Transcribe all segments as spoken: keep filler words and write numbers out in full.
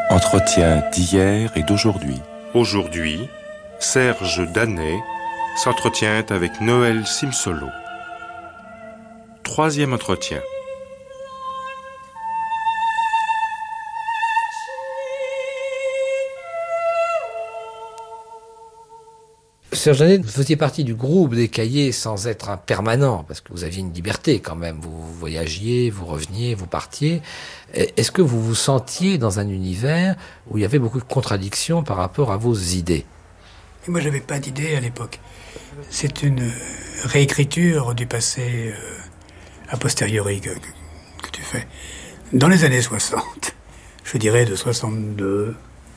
Entretien d'hier et d'aujourd'hui. Aujourd'hui, Serge Danet s'entretient avec Noël Simsolo. Troisième entretien. Serge Danet, vous faisiez partie du groupe des Cahiers sans être un permanent, parce que vous aviez une liberté quand même. Vous voyagiez, vous reveniez, vous partiez. Est-ce que vous vous sentiez dans un univers où il y avait beaucoup de contradictions par rapport à vos idées ? Et moi, j'avais pas d'idée à l'époque. C'est une réécriture du passé euh, a posteriori que, que tu fais. Dans les années soixante, je dirais de soixante-deux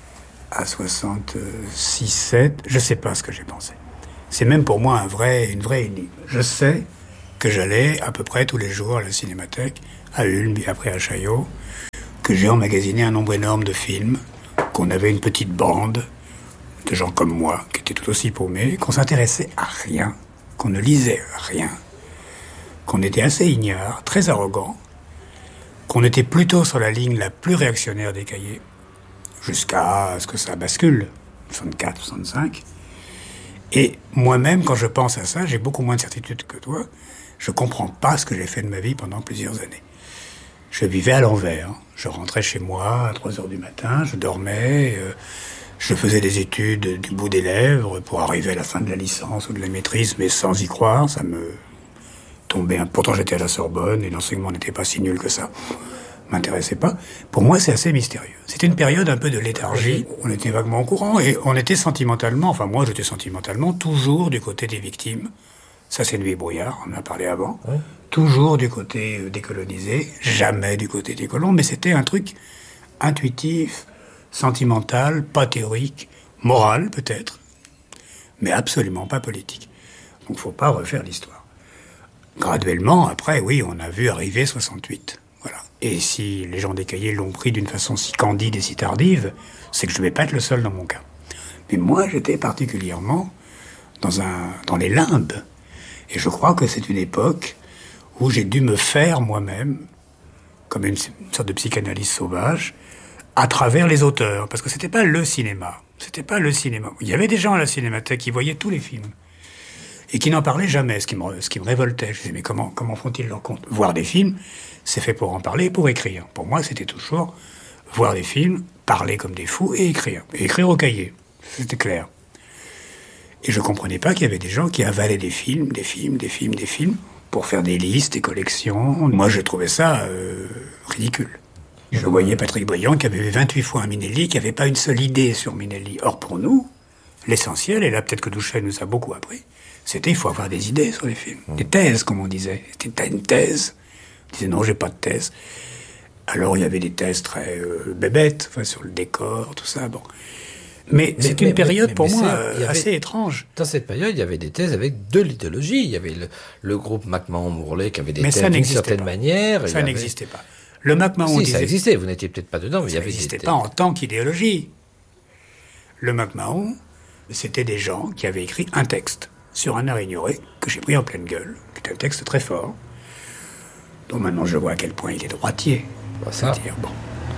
à soixante-six sept, je sais pas ce que j'ai pensé. C'est même pour moi un vrai, une vraie énigme. Je sais que j'allais à peu près tous les jours à la Cinémathèque, à Ulm, puis après à Chaillot, que j'ai emmagasiné un nombre énorme de films, qu'on avait une petite bande de gens comme moi, qui étaient tout aussi paumés, qu'on s'intéressait à rien, qu'on ne lisait rien, qu'on était assez ignares, très arrogants, qu'on était plutôt sur la ligne la plus réactionnaire des Cahiers, jusqu'à ce que ça bascule, soixante-quatre, soixante-cinq. Et moi-même, quand je pense à ça, j'ai beaucoup moins de certitude que toi. Je comprends pas ce que j'ai fait de ma vie pendant plusieurs années. Je vivais à l'envers. Je rentrais chez moi à trois heures du matin, je dormais, euh, je faisais des études du bout des lèvres pour arriver à la fin de la licence ou de la maîtrise, mais sans y croire, ça me tombait. Un... Pourtant, j'étais à la Sorbonne et l'enseignement n'était pas si nul que ça. M'intéressait pas. Pour moi, c'est assez mystérieux. C'était une période un peu de léthargie. On était vaguement au courant et on était sentimentalement, enfin moi j'étais sentimentalement toujours du côté des victimes. Ça c'est nuit et brouillard, on en a parlé avant. Ouais. Toujours du côté décolonisé, jamais du côté des colons, mais c'était un truc intuitif, sentimental, pas théorique, moral peut-être, mais absolument pas politique. Donc faut pas refaire l'histoire. Graduellement, après, oui, on a vu arriver soixante-huit. Voilà. Et si les gens des Cahiers l'ont pris d'une façon si candide et si tardive, c'est que je ne vais pas être le seul dans mon cas. Mais moi, j'étais particulièrement dans, un, dans les limbes. Et je crois que c'est une époque où j'ai dû me faire moi-même, comme une, une sorte de psychanalyse sauvage, à travers les auteurs. Parce que c'était pas le cinéma. C'était pas le cinéma. Il y avait des gens à la Cinémathèque qui voyaient tous les films. Et qui n'en parlaient jamais, ce qui me, ce qui me révoltait. Je disais, mais comment, comment font-ils leur compte ? Voir des films, c'est fait pour en parler et pour écrire. Pour moi, c'était toujours voir des films, parler comme des fous et écrire. Et écrire au cahier. C'était clair. Et je comprenais pas qu'il y avait des gens qui avalaient des films, des films, des films, des films, pour faire des listes, des collections. Moi, je trouvais ça euh, ridicule. Je voyais Patrick Briand qui avait vu vingt-huit fois un Minelli, qui n'avait pas une seule idée sur Minelli. Or, pour nous, l'essentiel, et là peut-être que Douchet nous a beaucoup appris, c'était il faut avoir des idées sur les films. Des thèses, comme on disait. T'as une thèse ? On disait non, j'ai pas de thèse. Alors il y avait des thèses très euh, bébêtes, enfin, sur le décor, tout ça, bon. Mais, mais c'est une mais, période mais, pour mais moi euh, avait, assez étrange. Dans cette période, il y avait des thèses avec de l'idéologie. Il y avait le, le groupe MacMahon-Mourlet qui avait des mais thèses d'une certaine pas. manière. Ça n'existait avait... pas. Le MacMahon si, disait... ça existait, vous n'étiez peut-être pas dedans, mais ça il y avait des thèses. Ça n'existait pas en tant qu'idéologie. Le MacMahon, c'était des gens qui avaient écrit un texte sur un art ignoré, que j'ai pris en pleine gueule, qui est un texte très fort, dont maintenant je vois à quel point il est droitier. Bah ça. C'est-à-dire, bon,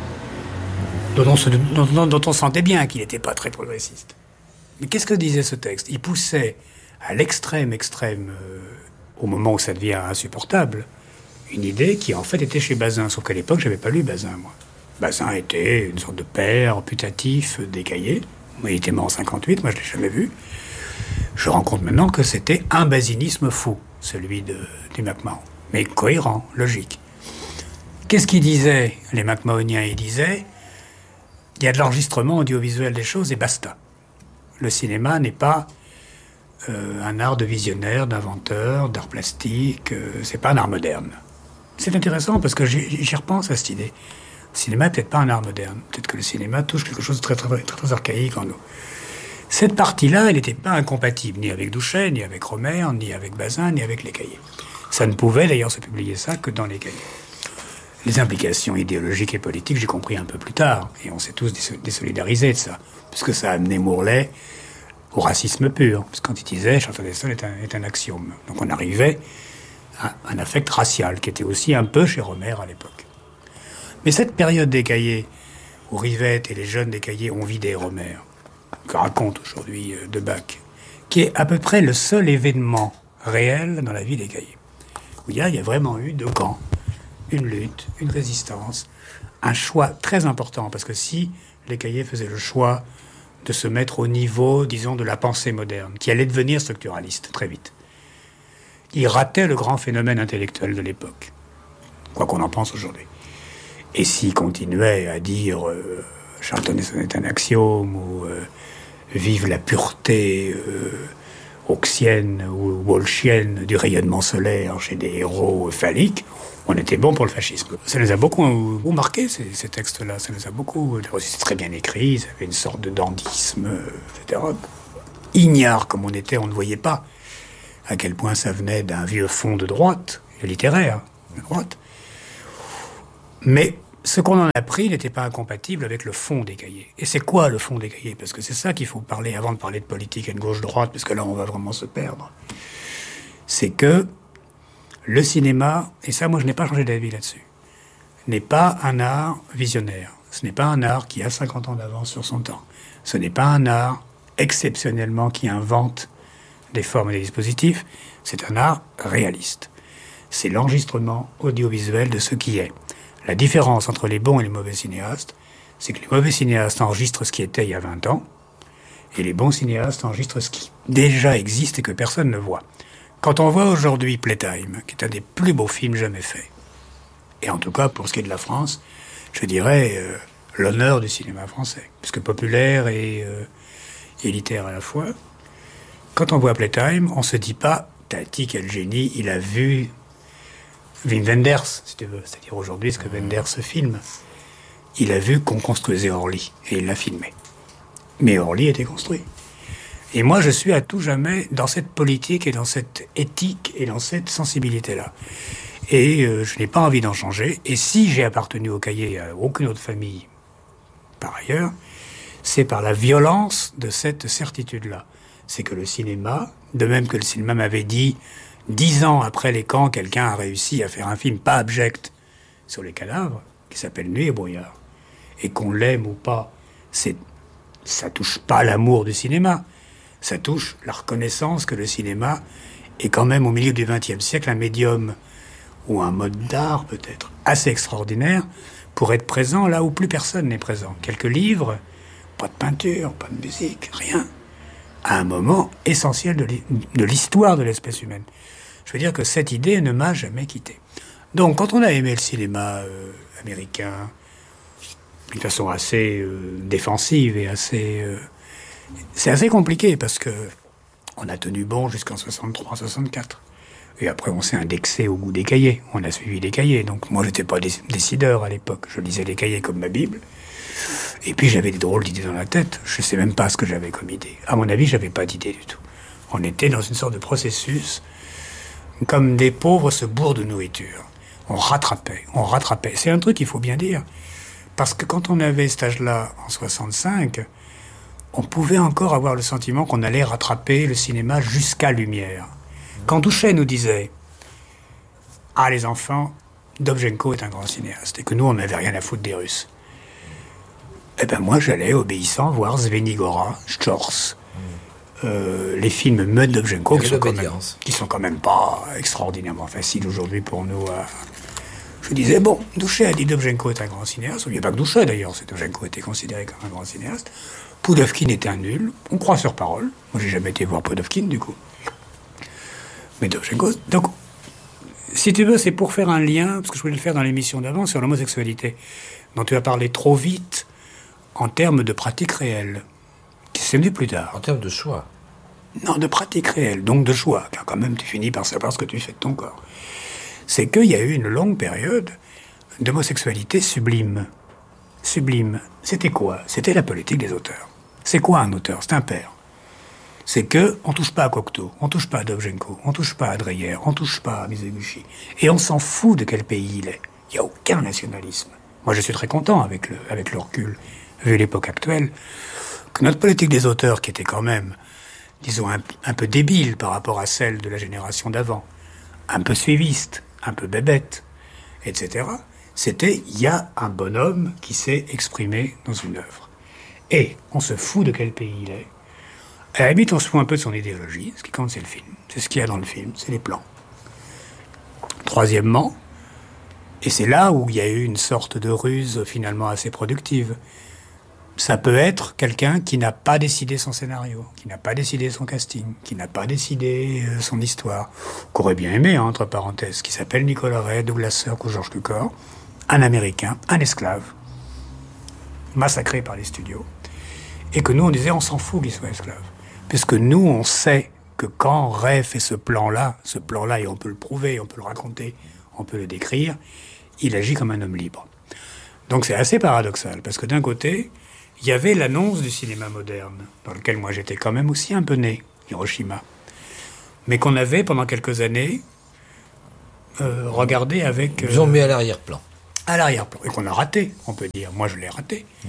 dont, on se, dont, dont, dont on sentait bien qu'il n'était pas très progressiste. Mais qu'est-ce que disait ce texte ? Il poussait à l'extrême, extrême, euh, au moment où ça devient insupportable, une idée qui en fait était chez Bazin, sauf qu'à l'époque, je n'avais pas lu Bazin, moi. Bazin était une sorte de père putatif des Cahiers. Moi, il était mort en cinquante-huit, moi je ne l'ai jamais vu. Je rends compte maintenant que c'était un basinisme fou, celui de, du MacMahon. Mais cohérent, logique. Qu'est-ce qu'ils disaient, les MacMahoniens ? Ils disaient, il y a de l'enregistrement audiovisuel des choses et basta. Le cinéma n'est pas euh, un art de visionnaire, d'inventeur, d'art plastique, euh, c'est pas un art moderne. C'est intéressant parce que j'y, j'y repense à cette idée. Le cinéma n'est peut-être pas un art moderne. Peut-être que le cinéma touche quelque chose de très, très, très, très archaïque en nous. Cette partie-là, elle n'était pas incompatible, ni avec Douchet, ni avec Romer, ni avec Bazin, ni avec les Cahiers. Ça ne pouvait d'ailleurs se publier ça que dans les Cahiers. Les implications idéologiques et politiques, j'ai compris un peu plus tard, et on s'est tous désolidarisés de ça, puisque ça a amené Mourlet au racisme pur, parce que quand il disait « Chantal Heston est un, est un axiome ». Donc on arrivait à un affect racial, qui était aussi un peu chez Romer à l'époque. Mais cette période des Cahiers, où Rivette et les jeunes des cahiers ont vidé Romer, que raconte aujourd'hui euh, Debac, qui est à peu près le seul événement réel dans la vie des cahiers. Où il y a, il y a vraiment eu deux camps, une lutte, une résistance, un choix très important, parce que si les cahiers faisaient le choix de se mettre au niveau, disons, de la pensée moderne, qui allait devenir structuraliste très vite, ils rataient le grand phénomène intellectuel de l'époque, quoi qu'on en pense aujourd'hui. Et s'ils continuaient à dire euh, Charlton Heston est un axiome, ou euh, vive la pureté euh, auxienne ou walshienne du rayonnement solaire chez des héros phalliques, on était bon pour le fascisme. Ça nous a beaucoup, beaucoup marqué, ces, ces textes-là. Ça nous a beaucoup... C'est très bien écrit, ça avait une sorte de dandysme, et cetera. Ignare comme on était, on ne voyait pas à quel point ça venait d'un vieux fond de droite, littéraire, de droite. Mais ce qu'on en a pris n'était pas incompatible avec le fond des cahiers. Et c'est quoi le fond des cahiers? Parce que c'est ça qu'il faut parler avant de parler de politique et de gauche-droite, parce que là, on va vraiment se perdre. C'est que le cinéma, et ça, moi, je n'ai pas changé d'avis là-dessus, n'est pas un art visionnaire. Ce n'est pas un art qui a cinquante ans d'avance sur son temps. Ce n'est pas un art, exceptionnellement, qui invente des formes et des dispositifs. C'est un art réaliste. C'est l'enregistrement audiovisuel de ce qui est. La différence entre les bons et les mauvais cinéastes, c'est que les mauvais cinéastes enregistrent ce qui était il y a vingt ans, et les bons cinéastes enregistrent ce qui déjà existe et que personne ne voit. Quand on voit aujourd'hui Playtime, qui est un des plus beaux films jamais faits, et en tout cas pour ce qui est de la France, je dirais euh, l'honneur du cinéma français, puisque populaire et euh, élitaire à la fois, quand on voit Playtime, on se dit pas « Tati, quel génie, il a vu Wim Wenders, si tu veux, c'est-à-dire aujourd'hui ce que Wenders filme. Il a vu qu'on construisait Orly, et il l'a filmé. Mais Orly était construit. Et moi, je suis à tout jamais dans cette politique et dans cette éthique et dans cette sensibilité-là. Et euh, je n'ai pas envie d'en changer. Et si j'ai appartenu au cahier à aucune autre famille, par ailleurs, c'est par la violence de cette certitude-là. C'est que le cinéma, de même que le cinéma m'avait dit, dix ans après les camps, quelqu'un a réussi à faire un film pas abject sur les cadavres, qui s'appelle Nuit et brouillard. Et qu'on l'aime ou pas, c'est, ça touche pas l'amour du cinéma. Ça touche la reconnaissance que le cinéma est quand même au milieu du vingtième siècle un médium ou un mode d'art peut-être assez extraordinaire pour être présent là où plus personne n'est présent. Quelques livres, pas de peinture, pas de musique, rien. À un moment essentiel de l'histoire de l'espèce humaine. Je veux dire que cette idée ne m'a jamais quitté. Donc quand on a aimé le cinéma euh, américain d'une façon assez euh, défensive et assez... Euh, c'est assez compliqué parce que on a tenu bon jusqu'en soixante-trois soixante-quatre. Et après, on s'est indexé au goût des cahiers. On a suivi les cahiers. Donc moi, j'étais pas décideur à l'époque. Je lisais les cahiers comme ma Bible. Et puis, j'avais des drôles d'idées dans la tête. Je sais même pas ce que j'avais comme idée. À mon avis, j'avais pas d'idée du tout. On était dans une sorte de processus comme des pauvres se bourrent de nourriture. On rattrapait, on rattrapait. C'est un truc qu'il faut bien dire. Parce que quand on avait cet âge-là, en soixante-cinq... on pouvait encore avoir le sentiment qu'on allait rattraper le cinéma jusqu'à Lumière. Quand Douchet nous disait « Ah, les enfants, Dovzhenko est un grand cinéaste » et que nous, on n'avait rien à foutre des Russes. Eh ben moi, j'allais, obéissant, voir Svenigora, Shchors, euh, les films Meud Dovzhenko, qui sont, quand même, qui sont quand même pas extraordinairement faciles aujourd'hui pour nous. À... Je disais, bon, Douchet a dit Dovzhenko est un grand cinéaste. Il n'y a pas que Douchet, d'ailleurs. Dovzhenko était considéré comme un grand cinéaste. Poudovkin était un nul, on croit sur parole. Moi, j'ai jamais été voir Poudovkin, du coup. Mais Dovzhenko... Donc, si tu veux, c'est pour faire un lien, parce que je voulais le faire dans l'émission d'avant, sur l'homosexualité, dont tu as parlé trop vite en termes de pratique réelle. C'est venu plus tard. En termes de choix. Non, de pratique réelle, donc de choix, car quand même, tu finis par savoir ce que tu fais de ton corps. C'est qu'il y a eu une longue période d'homosexualité sublime. Sublime. C'était quoi? C'était la politique des auteurs. C'est quoi un auteur? C'est un père. C'est que on touche pas à Cocteau, on touche pas à Dovzhenko, on touche pas à Dreyer, on touche pas à Mizoguchi. Et on s'en fout de quel pays il est. Il n'y a aucun nationalisme. Moi, je suis très content avec le, avec le recul, vu l'époque actuelle, que notre politique des auteurs, qui était quand même, disons, un, un peu débile par rapport à celle de la génération d'avant, un peu suiviste, un peu bébête, et cetera, C'était, il y a un bonhomme qui s'est exprimé dans une œuvre. Et on se fout de quel pays il est. À la limite, on se fout un peu de son idéologie. Ce qui compte, c'est le film. C'est ce qu'il y a dans le film, c'est les plans. Troisièmement, et c'est là où il y a eu une sorte de ruse finalement assez productive, ça peut être quelqu'un qui n'a pas décidé son scénario, qui n'a pas décidé son casting, qui n'a pas décidé euh, son histoire, qu'aurait bien aimé, hein, entre parenthèses, qui s'appelle Nicolas Ray, Douglas Sirk ou Georges Cukor, un Américain, un esclave, massacré par les studios, et que nous on disait on s'en fout qu'il soit esclave, puisque nous on sait que quand Ray fait ce plan-là, ce plan-là, et on peut le prouver, on peut le raconter, on peut le décrire, il agit comme un homme libre. Donc c'est assez paradoxal, parce que d'un côté, il y avait l'annonce du cinéma moderne, dans lequel moi j'étais quand même aussi un peu né, Hiroshima, mais qu'on avait pendant quelques années euh, regardé avec... Euh, Ils ont mis à l'arrière-plan. À l'arrière-plan, et qu'on a raté, on peut dire. Moi je l'ai raté. Mmh.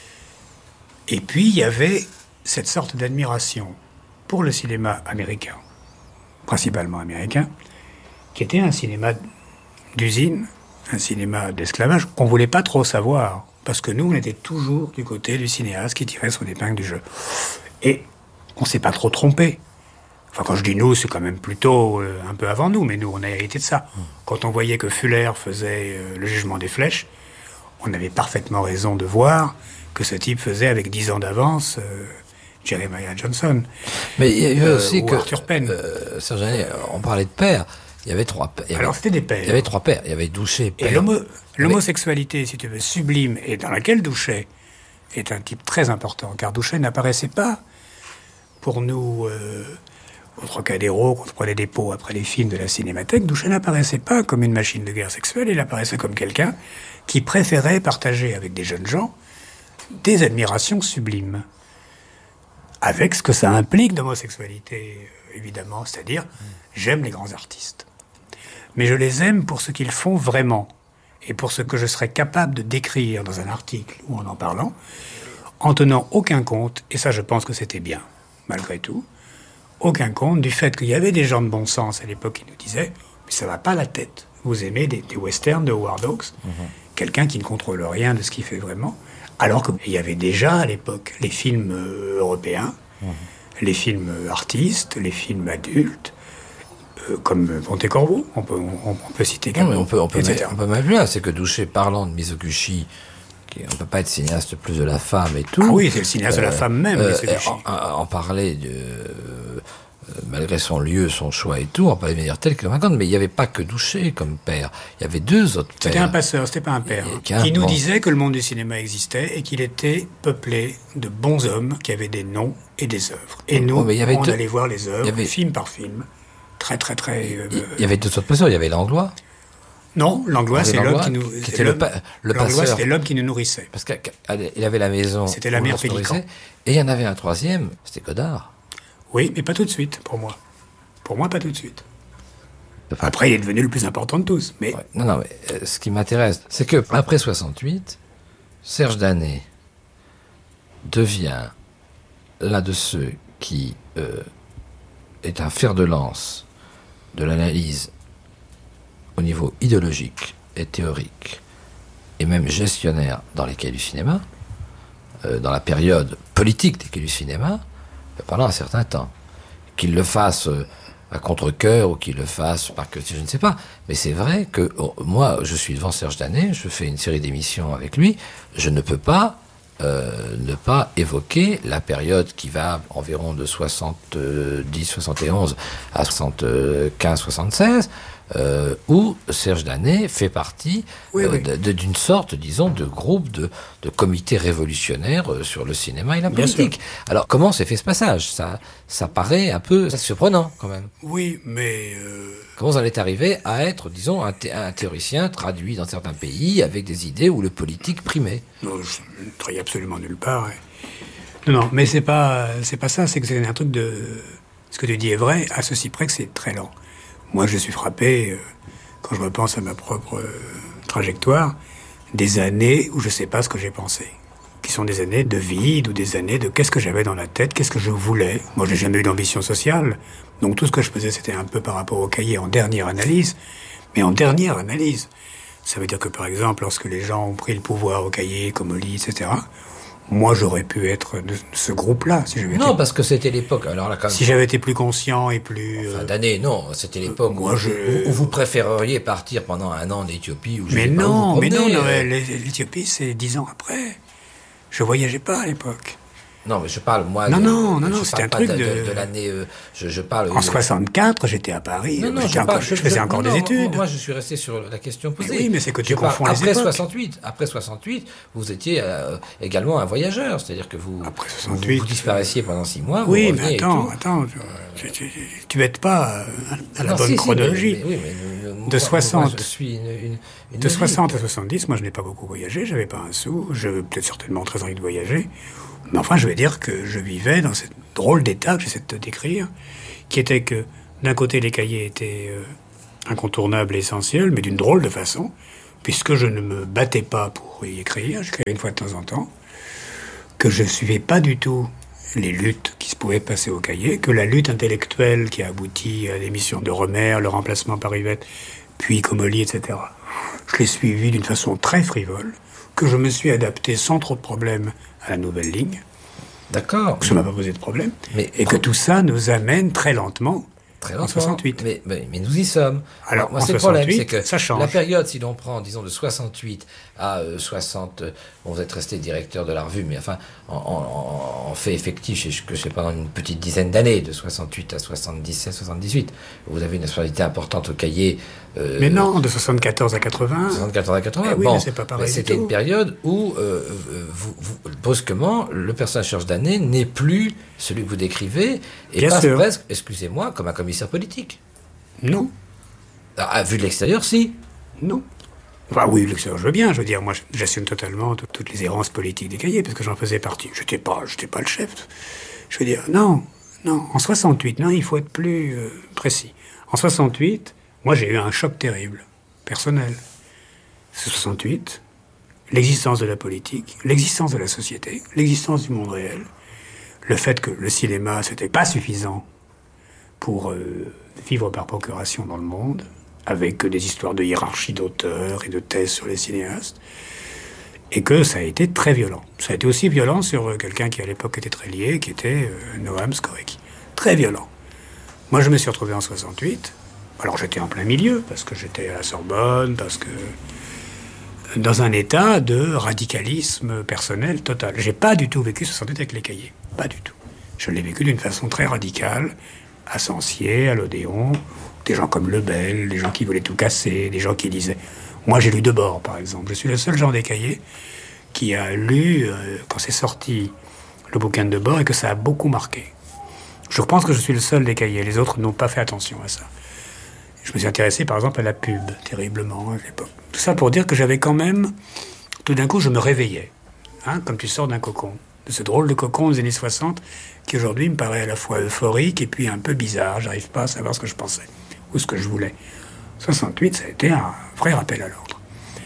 Et puis il y avait cette sorte d'admiration pour le cinéma américain, principalement américain, qui était un cinéma d'usine, un cinéma d'esclavage, qu'on ne voulait pas trop savoir, parce que nous, on était toujours du côté du cinéaste qui tirait son épingle du jeu. Et on ne s'est pas trop trompé. Enfin, quand je dis nous, c'est quand même plutôt euh, un peu avant nous, mais nous, on a hérité de ça. Quand on voyait que Fuller faisait euh, Le Jugement des Flèches, on avait parfaitement raison de voir que ce type faisait avec dix ans d'avance euh, Jeremiah Johnson. Mais il y avait euh, aussi que... Arthur Penn. Euh, Serge Danet, on parlait de père. Il y avait trois pères. Alors, avait, c'était des pères. Il y avait trois pères. Il y avait Douchet, père. Et l'homo, l'homosexualité, si tu veux, sublime, et dans laquelle Douchet est un type très important, car Douchet n'apparaissait pas pour nous, euh, au Trocadéro, quand on prenait des pots après les films de la Cinémathèque, Douchet n'apparaissait pas comme une machine de guerre sexuelle, il apparaissait comme quelqu'un qui préférait partager avec des jeunes gens des admirations sublimes, avec ce que ça implique d'homosexualité, évidemment, c'est-à-dire, j'aime les grands artistes. Mais je les aime pour ce qu'ils font vraiment, et pour ce que je serais capable de décrire dans un article ou en en parlant, en tenant aucun compte, et ça je pense que c'était bien, malgré tout, aucun compte du fait qu'il y avait des gens de bon sens à l'époque qui nous disaient « mais ça va pas la tête, vous aimez des, des westerns de Howard Hawks, mmh. quelqu'un qui ne contrôle rien de ce qu'il fait vraiment ». Alors qu'il y avait déjà à l'époque les films euh, européens, mmh. les films artistes, les films adultes, euh, comme Pontecorvo, on peut, on, on peut citer non, mais on peut, on peut, et cetera. On peut même plus là, c'est que Douchet, parlant de Mizoguchi, qui, on ne peut pas être cinéaste plus de la femme et tout. Ah oui, c'est le cinéaste euh, de la femme même, euh, en, en parler de... Euh, malgré son lieu, son choix et tout, on peut dire tel qu'il raconte, mais il n'y avait pas que Douchet comme père. Il y avait deux autres pères. C'était un passeur, c'était pas un père. Et, qui nous bon. disait que le monde du cinéma existait et qu'il était peuplé de bons hommes qui avaient des noms et des œuvres. Et nous, oh, on deux... allait voir les œuvres, avait... film par film. Très, très, très... Euh... Il y avait deux autres passeurs. Il y avait Langlois. Non, Langlois, c'est l'homme qui nous... Qui était le, pa... le Langlois, passeur. c'était l'homme qui nous nourrissait. Parce qu'il avait la maison. C'était la mère Pélican. Et il y en avait un troisième, c'était Godard. Oui, mais pas tout de suite, pour moi. Pour moi, pas tout de suite. Enfin, après, il est devenu le plus important de tous. Mais... Ouais. Non, non, mais euh, ce qui m'intéresse, c'est que après soixante-huit, Serge Danet devient l'un de ceux qui euh, est un fer de lance de l'analyse au niveau idéologique et théorique, et même gestionnaire dans les cahiers du cinéma, euh, dans la période politique des cahiers du cinéma, pendant un certain temps. Qu'il le fasse à contre-cœur ou qu'il le fasse parce que je ne sais pas. Mais c'est vrai que oh, moi, je suis devant Serge Danet, je fais une série d'émissions avec lui, je ne peux pas euh, ne pas évoquer la période qui va environ de soixante-dix soixante et onze à soixante-quinze soixante-seize, euh, où Serge Danet fait partie oui, euh, oui. De, de, d'une sorte, disons, de groupe de, de comités révolutionnaires euh, sur le cinéma et la politique. Alors, comment s'est fait ce passage ? Ça, ça paraît un peu surprenant, quand même. Oui, mais... Euh... Comment vous en êtes arrivé à être, disons, un, thé- un théoricien traduit dans certains pays avec des idées où le politique primait ? Non, je ne travaille absolument nulle part. Non, non, mais c'est pas, c'est pas ça, c'est que c'est un truc de... Ce que tu dis est vrai, à ceci près que c'est très lent. Moi, je suis frappé, euh, quand je repense à ma propre euh, trajectoire, des années où je ne sais pas ce que j'ai pensé. Qui sont des années de vide ou des années de qu'est-ce que j'avais dans la tête, qu'est-ce que je voulais. Moi, j'ai jamais eu d'ambition sociale. Donc, tout ce que je faisais, c'était un peu par rapport au cahier en dernière analyse. Mais en dernière analyse. Ça veut dire que, par exemple, lorsque les gens ont pris le pouvoir au Caillé, Comolli, et cetera, moi, j'aurais pu être de ce groupe-là, si j'avais Non, été... parce que c'était l'époque. Alors là, quand même, Si j'avais été plus conscient et plus... fin euh, d'année, non, c'était l'époque moi, où, je- où- où vous préféreriez partir pendant un an en Éthiopie. Où je Mais sais pas où non, vous mais non, promenez, Noël, euh. l'Éthiopie, c'est dix ans après. Je voyageais pas à l'époque. Non, mais je parle, moi... Non, de- non, non, je non, parle c'était un pas truc de... de- de l'année... euh, je, je parle... En euh, soixante-quatre, j'étais à Paris, Non, non, j'étais je, encore- parle, je faisais encore non, des non, études. Moi, je suis resté sur la question posée. Mais oui, mais c'est que tu Je parle confonds les après époques. soixante-huit, après soixante-huit, vous étiez euh, également un voyageur, c'est-à-dire que vous, Après vous, soixante-huit, vous disparaissez pendant six mois, Oui, vous mais reveniez et attends, tout. attends, tu, tu, tu m'aides pas euh, à la Non, bonne si, si, chronologie. mais- mais oui, mais, euh, moi- De moi, soixante. je suis une, une, une De vie. soixante à soixante-dix, moi je n'ai pas beaucoup voyagé, j'avais pas un sou, j'avais peut-être certainement très envie de voyager. Mais enfin, je vais dire que je vivais dans cette drôle d'état que j'essaie de te décrire, qui était que d'un côté les cahiers étaient euh, incontournables et essentiels, mais d'une drôle de façon, puisque je ne me battais pas pour y écrire, j'écrivais une fois de temps en temps, que je suivais pas du tout les luttes qui se pouvaient passer au cahier, que la lutte intellectuelle qui a abouti à l'émission de Romer, le remplacement par Yvette, puis Comolli, et cetera, je l'ai suivi d'une façon très frivole, que je me suis adapté sans trop de problèmes à la nouvelle ligne, D'accord. que ça m'a pas posé de problème, Mais- et que tout ça nous amène très lentement Très en longtemps. soixante-huit. Mais, mais, mais nous y sommes. Alors, moi, en c'est le problème, soixante-huit, c'est que ça change. la période, si l'on prend, disons, de soixante-huit à euh, soixante, euh, bon, vous êtes resté directeur de la revue, mais enfin, en, en, en fait effectif, je, que c'est pendant une petite dizaine d'années, de soixante-huit à soixante-dix-sept, soixante-dix-huit, vous avez une responsabilité importante au cahier. Euh, Mais non, de soixante-quatorze à quatre-vingts, soixante-quatorze à quatre-vingts. Eh oui, bon, mais c'est pas pareil mais du c'était tout. une période où, euh, euh, vous, vous- brusquement, le personnage Serge Danet n'est plus celui que vous décrivez, et Bien passe sûr. presque, excusez-moi, comme un commissaire politique. non, Ah, à vue de l'extérieur, si. non. Enfin oui, l'extérieur, je veux bien, je veux dire, moi j'assume totalement tout- toutes les errances politiques des cahiers, parce que j'en faisais partie. J'étais pas, j'étais pas le chef. Je veux dire, non, non, en soixante-huit, non, il faut être plus euh, précis. En soixante-huit, moi j'ai eu un choc terrible, personnel. C'est soixante-huit, l'existence de la politique, l'existence de la société, l'existence du monde réel, le fait que le cinéma, c'était pas suffisant pour euh, vivre par procuration dans le monde, avec des histoires de hiérarchie d'auteurs et de thèses sur les cinéastes, et que ça a été très violent. Ça a été aussi violent sur euh, quelqu'un qui à l'époque était très lié, qui était euh, Noam Skorecki. Très violent. Moi je me suis retrouvé en soixante-huit, alors j'étais en plein milieu, parce que j'étais à la Sorbonne, parce que... dans un état de radicalisme personnel total. J'ai pas du tout vécu soixante-huit avec les cahiers. Pas du tout. Je l'ai vécu d'une façon très radicale, à Sancier, à l'Odéon, des gens comme Lebel, des gens qui voulaient tout casser, des gens qui lisaient. Moi, j'ai lu Debord, par exemple. Je suis le seul genre des cahiers qui a lu, euh, quand c'est sorti, le bouquin de Debord, et que ça a beaucoup marqué. Je pense que je suis le seul des cahiers. Les autres n'ont pas fait attention à ça. Je me suis intéressé, par exemple, à la pub, terriblement, à l'époque. Tout ça pour dire que j'avais quand même... Tout d'un coup, je me réveillais, hein, comme tu sors d'un cocon. De ce drôle de cocon des années soixante, qui aujourd'hui me paraît à la fois euphorique et puis un peu bizarre. J'arrive pas à savoir ce que je pensais, ou ce que je voulais. soixante-huit, ça a été un vrai rappel à l'ordre.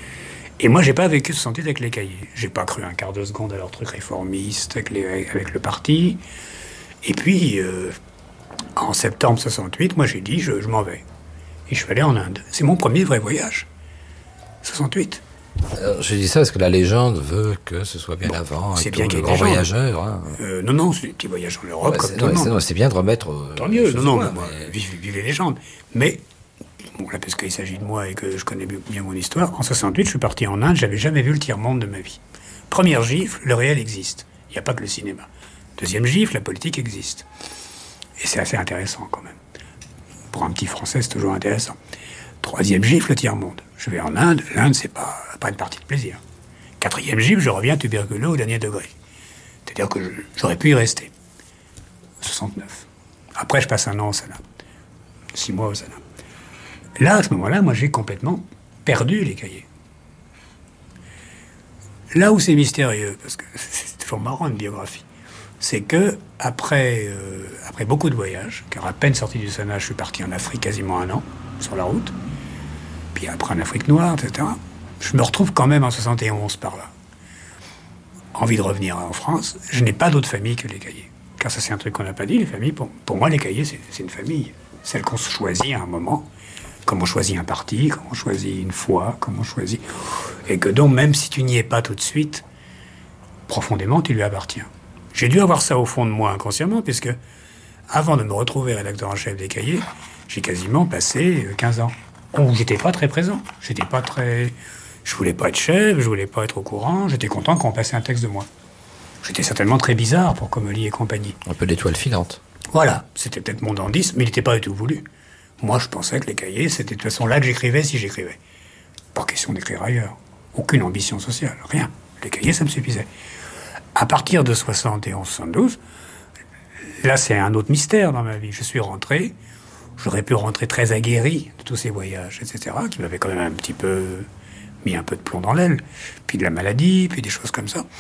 Et moi, j'ai pas vécu soixante-huit avec les cahiers. J'ai pas cru un quart de seconde à leur truc réformiste, avec, les, avec le parti. Et puis, euh, en septembre soixante-huit, moi, j'ai dit, je, je m'en vais. Et je suis allé en Inde. C'est mon premier vrai voyage. soixante-huit. Alors, je dis ça parce que la légende veut que ce soit bien Bon, avant. c'est et bien tout, qu'il y le ait grand des légendes. voyageur. Hein. Euh, non, non, c'est des petits voyages en Europe, Ouais, comme c'est, tout le non, monde. c'est, non, c'est bien de remettre. euh, Tant mieux, les non, choses non, au mais point, moi, mais- vive, vive les légendes. Mais, bon, là, parce qu'il s'agit de moi et que je connais bien mon histoire, en soixante-huit, je suis parti en Inde, j'avais jamais vu le tiers-monde de ma vie. Première gifle, le réel existe. Il n'y a pas que le cinéma. Deuxième gifle, la politique existe. Et c'est assez intéressant, quand même. Pour un petit Français, c'est toujours intéressant. Troisième gifle, le tiers-monde. Je vais en Inde, l'Inde, c'est pas, pas une partie de plaisir. Quatrième gifle, je reviens tuberculeux au dernier degré. C'est-à-dire que je- j'aurais pu y rester. soixante-neuf. Après, je passe un an au Sana. Six mois au Sana. Là, à ce moment-là, moi, j'ai complètement perdu les cahiers. Là où c'est mystérieux, parce que c'est toujours marrant une biographie, c'est que après, euh, après beaucoup de voyages, car à peine sorti du Sana, je suis parti en Afrique quasiment un an, sur la route, puis après en Afrique noire, et cetera, je me retrouve quand même en soixante et onze par là. Envie de revenir en France, je n'ai pas d'autre famille que les cahiers. Car ça, c'est un truc qu'on n'a pas dit, les familles. Pour, pour moi, les cahiers, c'est, c'est une famille. Celle qu'on se choisit à un moment, comment on choisit un parti, comment on choisit une foi, comment on choisit... Et que donc, même si tu n'y es pas tout de suite, profondément, tu lui appartiens. J'ai dû avoir ça au fond de moi inconsciemment, puisque avant de me retrouver rédacteur en chef des Cahiers, j'ai quasiment passé quinze ans où j'étais pas très présent. J'étais pas très... Je voulais pas être chef, je voulais pas être au courant, j'étais content qu'on passait un texte de moi. J'étais certainement très bizarre pour Comolli et compagnie. Un peu l'étoile filante. Voilà, c'était peut-être mon dandisme, mais il n'était pas du tout voulu. Moi, je pensais que les Cahiers, c'était de toute façon là que j'écrivais si j'écrivais. Pas question d'écrire ailleurs. Aucune ambition sociale, rien. Les Cahiers, ça me suffisait. À partir de soixante et onze soixante-douze, là, c'est un autre mystère dans ma vie. Je suis rentré, j'aurais pu rentrer très aguerri de tous ces voyages, et cetera, qui m'avaient quand même un petit peu mis un peu de plomb dans l'aile. Puis de la maladie, puis des choses comme ça.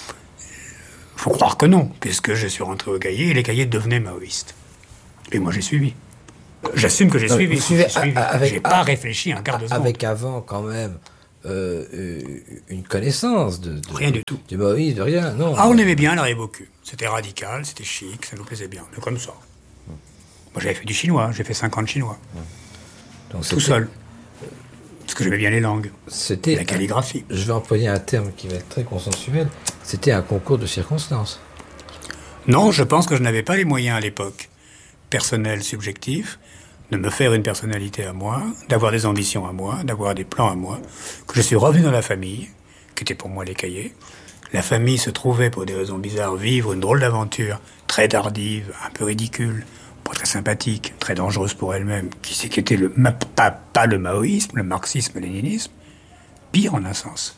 Faut croire que non, puisque je suis rentré aux Cahiers et les Cahiers devenaient maoïstes. Et moi, j'ai suivi. J'assume que j'ai Non, suivi. vous suivez J'ai suivi. avec- J'ai pas réfléchi un quart de seconde. Avec avant, quand même, euh, euh, une connaissance de, de- Rien du tout. du Moïse, de rien, non. Ah, on aimait bien la Rébocu. C'était radical, c'était chic, ça nous plaisait bien. Mais comme ça. Moi, j'avais fait du chinois, j'ai fait cinq ans de chinois. Donc, Tout c'était- seul. Parce que j'aimais bien les langues. C'était... La calligraphie. Je vais employer un terme qui va être très consensuel. C'était un concours de circonstances. Non, je pense que je n'avais pas les moyens à l'époque, personnels, subjectifs, de me faire une personnalité à moi, d'avoir des ambitions à moi, d'avoir des plans à moi, que je suis revenu dans la famille, qui était pour moi les Cahiers. La famille se trouvait, pour des raisons bizarres, vivre une drôle d'aventure, très tardive, un peu ridicule, pas très sympathique, très dangereuse pour elle-même, qui c'est qui était le, ma- pas, pas le maoïsme, le marxisme, le léninisme, pire en un sens.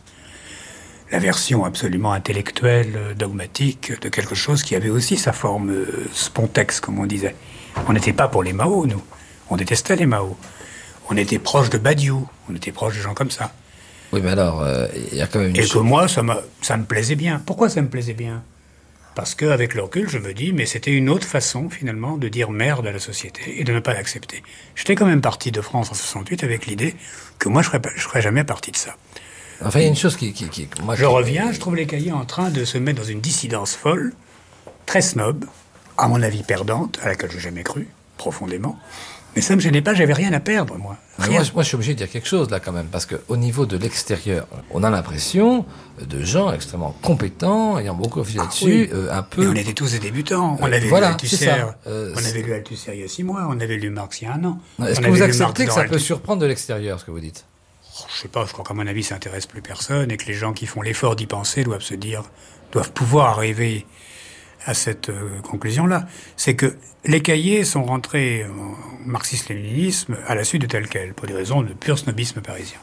La version absolument intellectuelle, euh, dogmatique, de quelque chose qui avait aussi sa forme euh, spontex, comme on disait. On n'était pas pour les Mao, nous. On détestait les Mao. On était proche de Badiou. On était proche de gens comme ça. Oui, mais alors, euh, il y a quand même une Et que chose... moi, ça, m'a- ça me plaisait bien. Pourquoi ça me plaisait bien? Parce qu'avec le recul, je me dis, mais c'était une autre façon, finalement, de dire merde à la société et de ne pas l'accepter. J'étais quand même parti de France en soixante-huit avec l'idée que moi, je ne ferais jamais partie de ça. Enfin, il y a une chose qui... qui, qui moi, Je qui- reviens, je trouve les Cahiers en train de se mettre dans une dissidence folle, très snob, à mon avis perdante, à laquelle je n'ai jamais cru, profondément. Mais ça ne me gênait pas, j'avais rien à perdre, moi. Mais Rien. moi, je- moi, je suis obligé de dire quelque chose là quand même, parce qu'au niveau de l'extérieur, on a l'impression de gens extrêmement compétents, ayant beaucoup réfléchi là-dessus, oui. euh, un Mais peu... on était tous des débutants. On Euh, avait voilà, lu Althusser, c'est ça. Euh, on c'est- avait lu Althusser il y a six mois, on avait lu Marx il y a un an. Est-ce On que vous avait lu Marx acceptez que dans ça peut Althusser. surprendre de l'extérieur, ce que vous dites? Je sais pas, je crois qu'à mon avis, ça intéresse plus personne et que les gens qui font l'effort d'y penser doivent se dire, doivent pouvoir arriver à cette euh, conclusion-là. C'est que les Cahiers sont rentrés en marxisme-léninisme à la suite de tel quel, pour des raisons de pur snobisme parisien.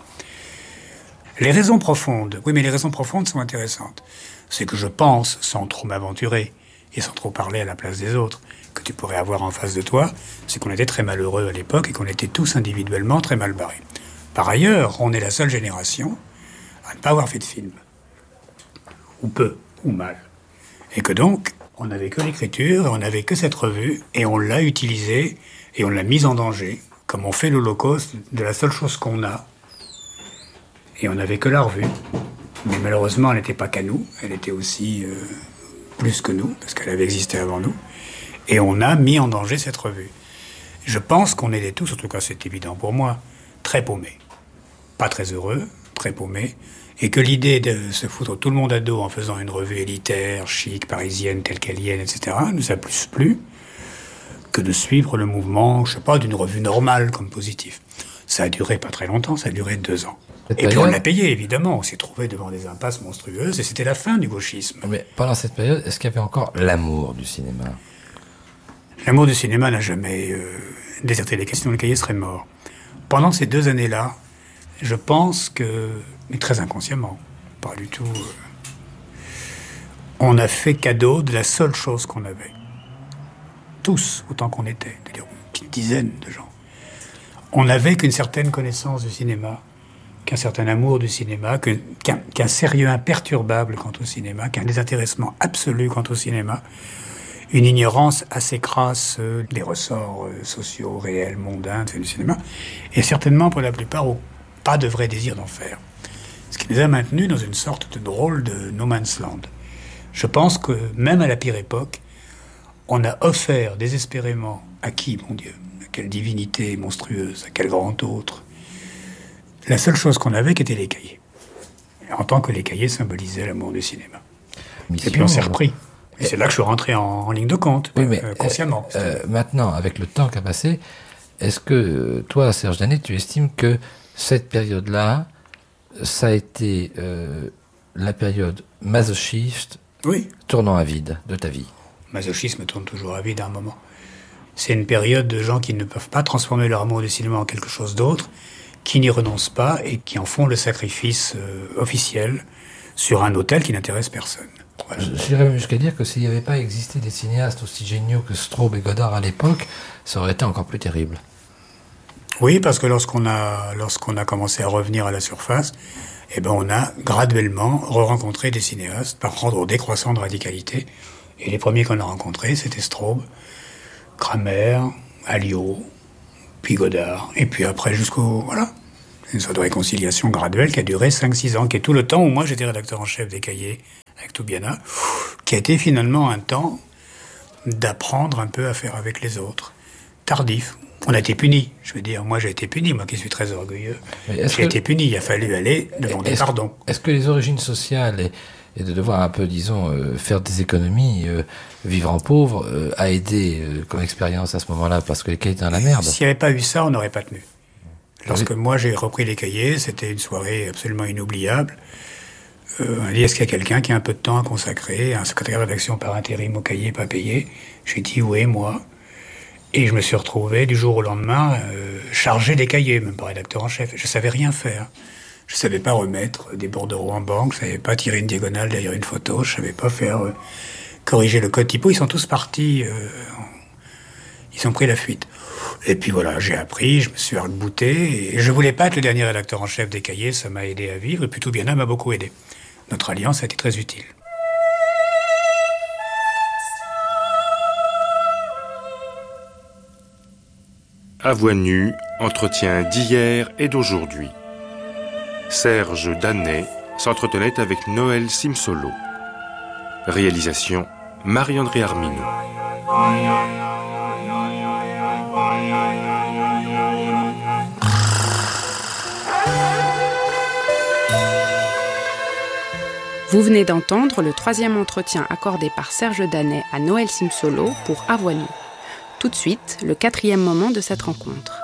Les raisons profondes, oui, mais les raisons profondes sont intéressantes. C'est que je pense, sans trop m'aventurer et sans trop parler à la place des autres, que tu pourrais avoir en face de toi, c'est qu'on était très malheureux à l'époque et qu'on était tous individuellement très mal barrés. Par ailleurs, on est la seule génération à ne pas avoir fait de film. Ou peu, ou mal. Et que donc, on n'avait que l'écriture, on n'avait que cette revue, et on l'a utilisée, et on l'a mise en danger, comme on fait l'Holocauste, de la seule chose qu'on a. Et on n'avait que la revue. Mais malheureusement, elle n'était pas qu'à nous, elle était aussi euh, plus que nous, parce qu'elle avait existé avant nous. Et on a mis en danger cette revue. Je pense qu'on était tous, en tout cas c'est évident pour moi, très paumés. Pas très heureux, très paumés. Et que l'idée de se foutre tout le monde à dos en faisant une revue élitaire, chic, parisienne, telle qu'elle y est, et cetera, nous a plus plu que de suivre le mouvement, je sais pas, d'une revue normale comme Positif. Ça a duré pas très longtemps, ça a duré deux ans. Cette Et puis on période- l'a payé, évidemment. On s'est trouvé devant des impasses monstrueuses et c'était la fin du gauchisme. Mais pendant cette période, est-ce qu'il y avait encore l'amour du cinéma? L'amour du cinéma n'a jamais euh, déserté les questions, le Cahier serait mort. Pendant ces deux années-là, je pense que, mais très inconsciemment, pas du tout, euh, on a fait cadeau de la seule chose qu'on avait. Tous, autant qu'on était, c'est-à-dire une petite dizaine de gens. On n'avait qu'une certaine connaissance du cinéma, qu'un certain amour du cinéma, que- qu'un qu'un sérieux imperturbable quant au cinéma, qu'un désintéressement absolu quant au cinéma, une ignorance assez crasse euh, des ressorts euh, sociaux, réels, mondains du cinéma, et certainement pour la plupart au- pas de vrai désir d'en faire. Ce qui nous a maintenus dans une sorte de drôle de no man's land. Je pense que même à la pire époque, on a offert désespérément à qui, mon Dieu, à quelle divinité monstrueuse, quel grand autre. La seule chose qu'on avait, qu'étaient les cahiers. En tant que les cahiers symbolisaient l'amour du cinéma. Mission, et puis on s'est repris. Et c'est là que je suis rentré en, en ligne de compte, oui, mais, euh, consciemment. Euh, euh, maintenant, avec le temps qui a passé, est-ce que toi, Serge Danet, tu estimes que cette période-là, ça a été euh, la période masochiste, oui, tournant à vide de ta vie? Masochisme tourne toujours à vide à un moment. C'est une période de gens qui ne peuvent pas transformer leur amour du cinéma en quelque chose d'autre, qui n'y renoncent pas et qui en font le sacrifice euh, officiel sur un autel qui n'intéresse personne. Voilà. J'irais même jusqu'à dire que s'il n'y avait pas existé des cinéastes aussi géniaux que Straub et Godard à l'époque, ça aurait été encore plus terrible. Oui, parce que lorsqu'on a, lorsqu'on a commencé à revenir à la surface, eh ben on a graduellement re-rencontré des cinéastes par ordre décroissant de radicalité. Et les premiers qu'on a rencontrés, c'était Straub, Kramer, Alliot, puis Godard. Et puis après, jusqu'au... Voilà. Une sorte de réconciliation graduelle qui a duré cinq six ans, qui est tout le temps où moi j'étais rédacteur en chef des cahiers, avec Toubiana, qui a été finalement un temps d'apprendre un peu à faire avec les autres. Tardif. On a été punis. Je veux dire, moi j'ai été puni, moi qui suis très orgueilleux. J'ai que... été puni, il a fallu aller demander est-ce, pardon. Est-ce que les origines sociales et, et de devoir un peu, disons, euh, faire des économies, euh, vivre en pauvre, euh, a aidé euh, comme expérience à ce moment-là, parce que les cahiers étaient dans la merde? S'il n'y avait pas eu ça, on n'aurait pas tenu. Lorsque oui. moi j'ai repris les cahiers, c'était une soirée absolument inoubliable. Euh, on a dit, est-ce qu'il y a quelqu'un qui a un peu de temps à consacrer, un secrétaire de rédaction par intérim au cahier pas payé? J'ai dit oui, moi. Et je me suis retrouvé du jour au lendemain euh, chargé des cahiers, même pas rédacteur en chef. Je savais rien faire. Je savais pas remettre des bordereaux en banque, je savais pas tirer une diagonale derrière une photo, je savais pas faire euh, corriger le code typo. Ils sont tous partis, euh, ils ont pris la fuite. Et puis voilà, j'ai appris, je me suis arc-bouté, et je voulais pas être le dernier rédacteur en chef des cahiers, ça m'a aidé à vivre, et puis Toubiana m'a beaucoup aidé. Notre alliance a été très utile. À voix nue, entretien d'hier et d'aujourd'hui. Serge Danet s'entretenait avec Noël Simsolo. Réalisation Marie-André Arminaud. Vous venez d'entendre le troisième entretien accordé par Serge Danet à Noël Simsolo pour À voix nue. Tout de suite, le quatrième moment de cette rencontre.